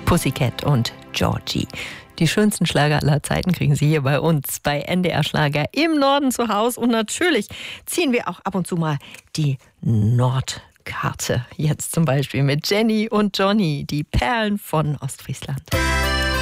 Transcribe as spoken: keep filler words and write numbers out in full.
Pussycat und Georgie. Die schönsten Schlager aller Zeiten kriegen Sie hier bei uns bei N D R Schlager im Norden zu Hause. Und natürlich ziehen wir auch ab und zu mal die Nordkarte. Jetzt zum Beispiel mit Jenny und Johnny, die Perlen von Ostfriesland.